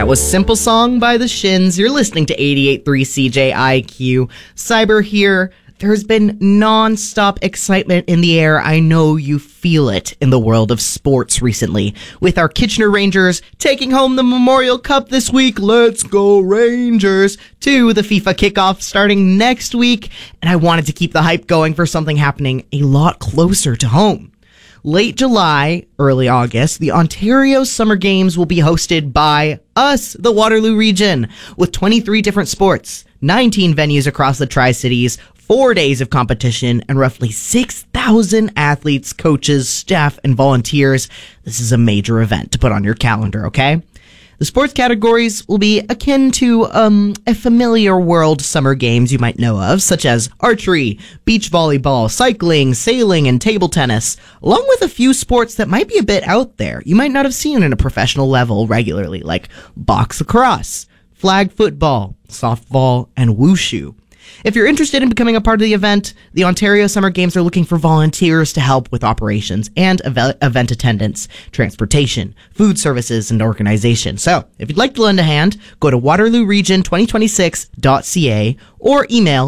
That was Simple Song by the Shins. You're listening to 88.3 CJIQ. Cyber here. There's been non-stop excitement in the air. I know you feel it in the world of sports recently. With our Kitchener Rangers taking home the Memorial Cup this week. Let's go Rangers! To the FIFA kickoff starting next week. And I wanted to keep the hype going for something happening a lot closer to home. Late July, early August, the Ontario Summer Games will be hosted by us, the Waterloo region, with 23 different sports, 19 venues across the Tri-Cities, 4 days of competition, and roughly 6,000 athletes, coaches, staff, and volunteers. This is a major event to put on your calendar, okay? The sports categories will be akin to a familiar world summer games you might know of, such as archery, beach volleyball, cycling, sailing, and table tennis, along with a few sports that might be a bit out there you might not have seen in a professional level regularly, like box lacrosse, flag football, softball, and wushu. If you're interested in becoming a part of the event, the Ontario Summer Games are looking for volunteers to help with operations and event attendance, transportation, food services, and organization. So, if you'd like to lend a hand, go to waterlooregion2026.ca or email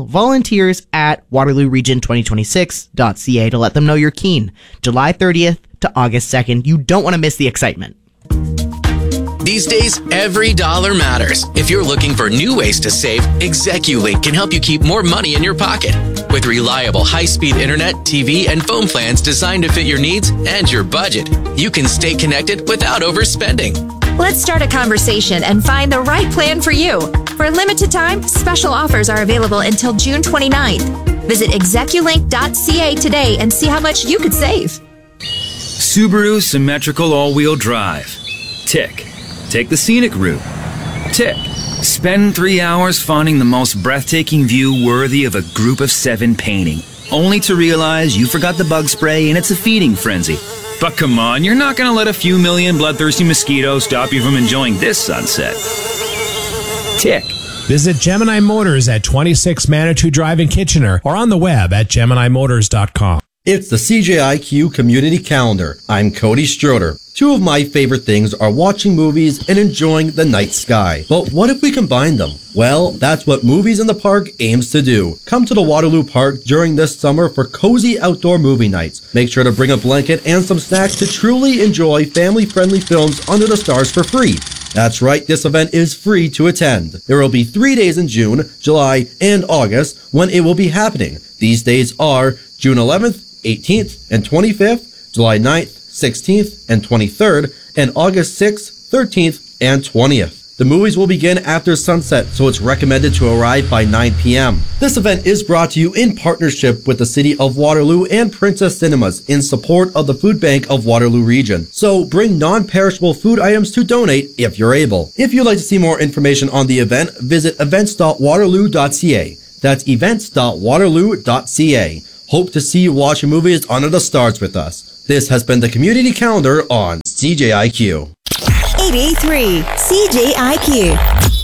volunteers@waterlooregion2026.ca to let them know you're keen. July 30th to August 2nd. You don't want to miss the excitement. These days, every dollar matters. If you're looking for new ways to save, ExecuLink can help you keep more money in your pocket. With reliable high-speed internet, TV, and phone plans designed to fit your needs and your budget, you can stay connected without overspending. Let's start a conversation and find the right plan for you. For a limited time, special offers are available until June 29th. Visit execulink.ca today and see how much you could save. Subaru symmetrical all-wheel drive. Tick. Take the scenic route. Tick. Spend 3 hours finding the most breathtaking view worthy of a group of 7 painting, only to realize you forgot the bug spray and it's a feeding frenzy. But come on, you're not going to let a few million bloodthirsty mosquitoes stop you from enjoying this sunset. Tick. Visit Gemini Motors at 26 Manitou Drive in Kitchener or on the web at GeminiMotors.com. It's the CJIQ Community Calendar. I'm Cody Stroder. Two of my favorite things are watching movies and enjoying the night sky. But what if we combine them? Well, that's what Movies in the Park aims to do. Come to the Waterloo Park during this summer for cozy outdoor movie nights. Make sure to bring a blanket and some snacks to truly enjoy family-friendly films under the stars for free. That's right, this event is free to attend. There will be 3 days in June, July, and August when it will be happening. These days are June 11th, 18th, and 25th, July 9th, 16th, and 23rd, and August 6th, 13th, and 20th. The movies will begin after sunset, so it's recommended to arrive by 9 p.m. This event is brought to you in partnership with the City of Waterloo and Princess Cinemas in support of the Food Bank of Waterloo Region. So bring non-perishable food items to donate if you're able. If you'd like to see more information on the event, visit events.waterloo.ca. That's events.waterloo.ca. Hope to see you watching movies under the stars with us. This has been the Community Calendar on CJIQ. 88.3 CJIQ.